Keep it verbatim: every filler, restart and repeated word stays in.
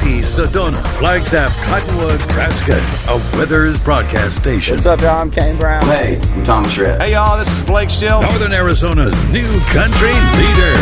Katy, Sedona, Flagstaff, Cottonwood, Nebraska, a Withers broadcast station. What's up, y'all? I'm Kane Brown. Hey, I'm Thomas Rhett. Hey, y'all, this is Blake Still. Northern Arizona's new country leader.